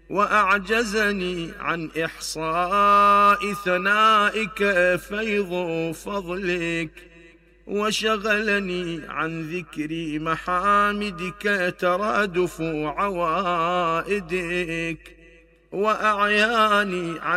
وأعجزني عن إحصاء ثنائك فيض فضلك، وشغلني عن ذكر محامدك ترادف عوائدك، وأعياني عن